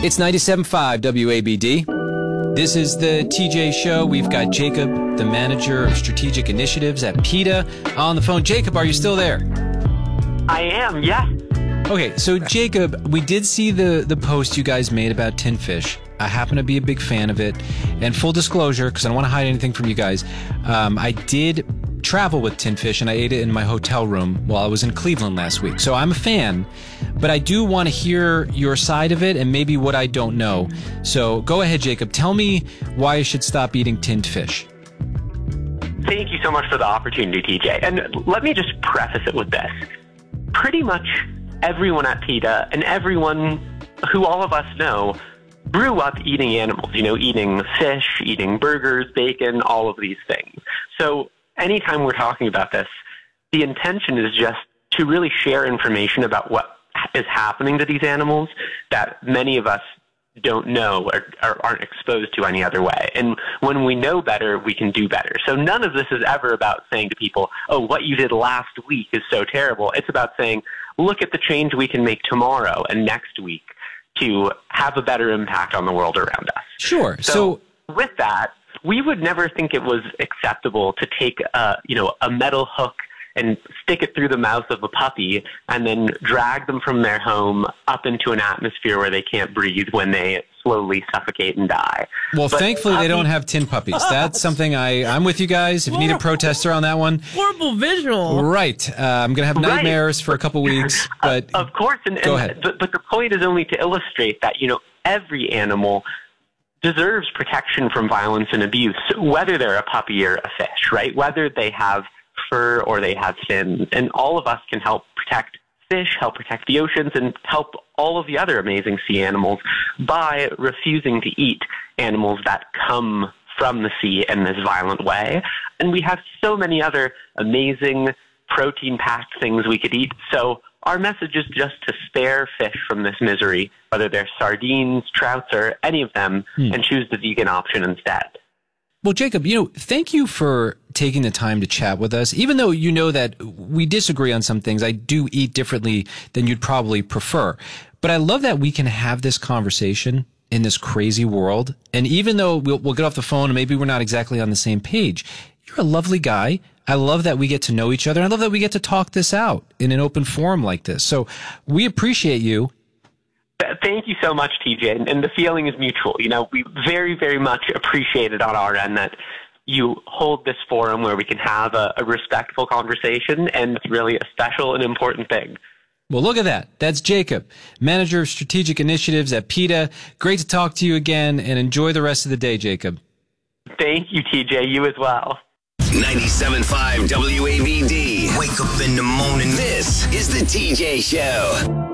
It's 97.5 WABD. This is the TJ Show. We've got Jacob, the manager of strategic initiatives at PETA, on the phone. Jacob, are you still there? I am, yes. Okay, so Jacob, we did see the post you guys made about tin fish. I happen to be a big fan of it. And full disclosure, because I don't want to hide anything from you guys, I did travel with tin fish and I ate it in my hotel room while I was in Cleveland last week. So I'm a fan, but I do want to hear your side of it and maybe what I don't know. So go ahead, Jacob. Tell me why I should stop eating tinned fish. Thank you so much for the opportunity, TJ. And let me just preface it with this. Pretty much everyone at PETA and everyone who all of us know grew up eating animals, eating fish, eating burgers, bacon, all of these things. So anytime we're talking about this, the intention is just to really share information about what is happening to these animals that many of us don't know or aren't exposed to any other way. And when we know better, we can do better. So none of this is ever about saying to people, oh, what you did last week is so terrible. It's about saying, look at the change we can make tomorrow and next week to have a better impact on the world around us. Sure. So with that, we would never think it was acceptable to take a metal hook and stick it through the mouth of a puppy and then drag them from their home up into an atmosphere where they can't breathe when they slowly suffocate and die. Well, thankfully they don't have tin puppies. That's something I'm with you guys. If you need a protester on that one. Horrible visual. Right. I'm going to have nightmares for a couple weeks. But of course. Go ahead. But the point is only to illustrate that, every animal deserves protection from violence and abuse, whether they're a puppy or a fish, right? Whether they have fur or they have fins. And all of us can help protect fish, help protect the oceans, and help all of the other amazing sea animals by refusing to eat animals that come from the sea in this violent way. And we have so many other amazing protein-packed things we could eat. So our message is just to spare fish from this misery, whether they're sardines, trouts, or any of them, and choose the vegan option instead. Well, Jacob, thank you for taking the time to chat with us. Even though you know that we disagree on some things, I do eat differently than you'd probably prefer. But I love that we can have this conversation in this crazy world. And even though we'll get off the phone and maybe we're not exactly on the same page, you're a lovely guy. I love that we get to know each other. I love that we get to talk this out in an open forum like this. So we appreciate you. Thank you so much, TJ. And the feeling is mutual. We very, very much appreciate it on our end that you hold this forum where we can have a respectful conversation, and it's really a special and important thing. Well, look at that. That's Jacob, manager of strategic initiatives at PETA. Great to talk to you again, and enjoy the rest of the day, Jacob. Thank you, TJ. You as well. 97.5 WABD. Wake up in the morning. This is the TJ Show.